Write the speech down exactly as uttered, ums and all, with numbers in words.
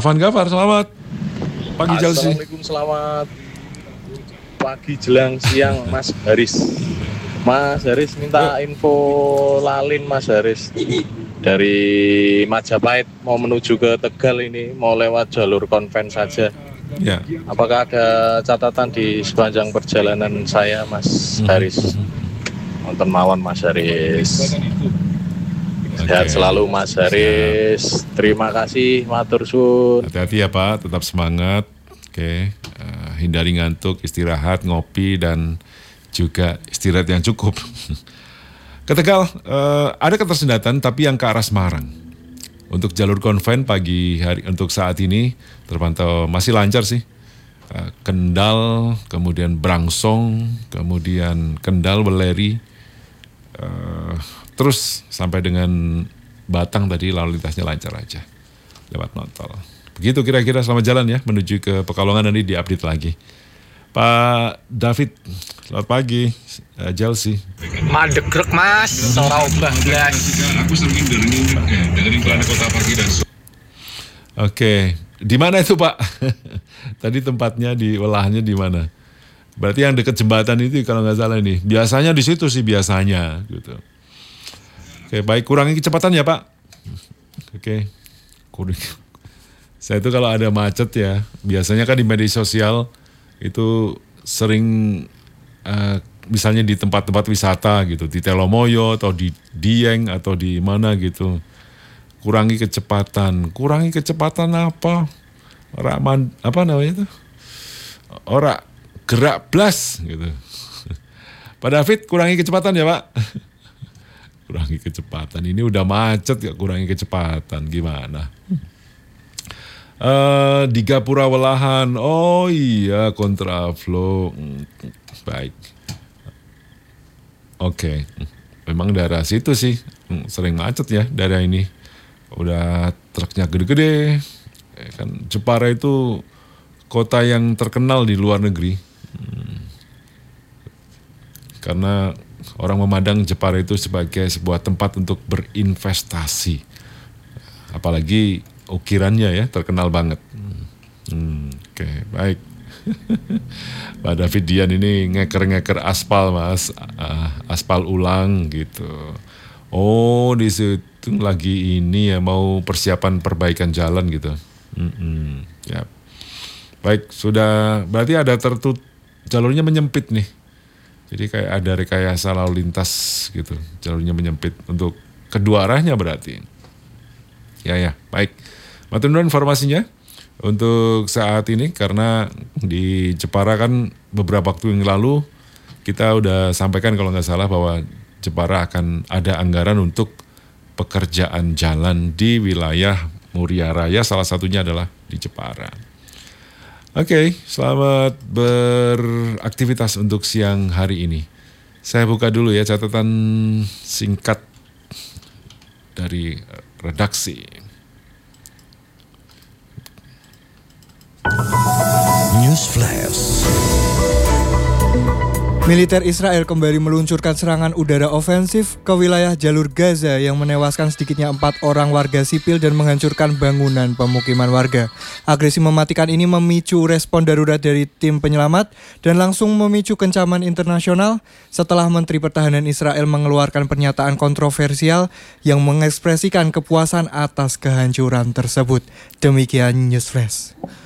Afan Gafar, selamat pagi Chelsea. Assalamualaikum, selamat pagi jelang siang Mas Haris. Mas Haris minta info lalin Mas Haris dari Majapahit mau menuju ke Tegal ini, mau lewat jalur konven saja. Ya. Apakah ada catatan di sepanjang perjalanan saya Mas Haris? Nonton mawon Mas Haris. Sehat selalu Mas Haris. Terima kasih, matur suwun. Hati-hati ya Pak, tetap semangat. Oke, uh, hindari ngantuk, istirahat, ngopi dan juga istirahat yang cukup. Ke Tegal, uh, ada ketersendatan tapi yang ke arah Semarang. Untuk jalur konven pagi hari untuk saat ini terpantau masih lancar sih. Uh, Kendal, kemudian Brangsong, kemudian Kendal, Weleri, uh, terus sampai dengan Batang tadi lalu lintasnya lancar aja lewat non-tol. Begitu kira-kira, selamat jalan ya menuju ke Pekalongan, nanti diupdate lagi. Pak David, selamat pagi, uh, Chelsea. Madegrek mas, sorau banglas. Aku sering dengerin dari kota pagi dan Oke, di mana itu Pak? Tadi tempatnya di olahnya di mana? Berarti yang dekat jembatan itu kalau nggak salah ini. Biasanya di situ sih biasanya gitu. Oke, baik, kurangi kecepatan ya Pak. Oke, saya itu kalau ada macet ya, biasanya kan di media sosial itu sering uh, misalnya di tempat-tempat wisata gitu, di Telomoyo atau di Dieng atau di mana gitu, kurangi kecepatan, kurangi kecepatan apa? Ora man, apa namanya itu? Ora gerak blas gitu. Pak David, kurangi kecepatan ya Pak. Kurangi kecepatan, ini udah macet ya, kurangi kecepatan gimana? Uh, di Gapura Welahan, oh iya kontraflow, baik. Oke, okay. Memang daerah situ sih sering macet ya daerah ini. Udah truknya gede-gede, kan Jepara itu kota yang terkenal di luar negeri. Hmm. Karena orang memandang Jepara itu sebagai sebuah tempat untuk berinvestasi. Apalagi ukirannya ya terkenal banget. Hmm, Oke, okay, baik. Pak David Dian ini ngeker-ngeker aspal mas, uh, aspal ulang gitu. Oh di situ lagi ini ya mau persiapan perbaikan jalan gitu. Hmm, ya. Baik, sudah berarti ada tertutup jalurnya menyempit nih. Jadi kayak ada rekayasa lalu lintas gitu, jalurnya menyempit untuk kedua arahnya berarti. Ya ya, baik. Matur nuwun informasinya untuk saat ini karena di Jepara kan beberapa waktu yang lalu kita udah sampaikan kalau nggak salah bahwa Jepara akan ada anggaran untuk pekerjaan jalan di wilayah Muria Raya, salah satunya adalah di Jepara. Oke, selamat beraktivitas untuk siang hari ini. Saya buka dulu ya catatan singkat dari redaksi. News Flash. Militer Israel kembali meluncurkan serangan udara ofensif ke wilayah jalur Gaza yang menewaskan sedikitnya empat orang warga sipil dan menghancurkan bangunan pemukiman warga. Agresi mematikan ini memicu respon darurat dari tim penyelamat dan langsung memicu kecaman internasional setelah Menteri Pertahanan Israel mengeluarkan pernyataan kontroversial yang mengekspresikan kepuasan atas kehancuran tersebut. Demikian News Flash.